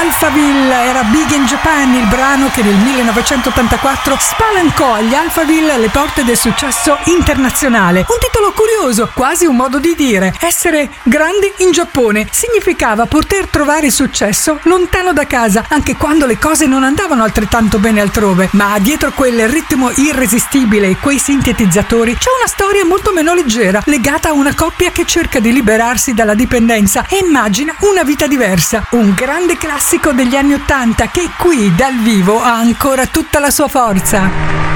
Alphaville era Big in Japan, il brano che nel 1984 spalancò agli Alphaville le porte del successo internazionale. Un titolo curioso, quasi un modo di dire. Essere grandi in Giappone significava poter trovare successo lontano da casa, anche quando le cose non andavano altrettanto bene altrove. Ma dietro quel ritmo irresistibile e quei sintetizzatori c'è una storia molto meno leggera, legata a una coppia che cerca di liberarsi dalla dipendenza e immagina una vita diversa. Un grande classico degli anni '80 che qui dal vivo ha ancora tutta la sua forza.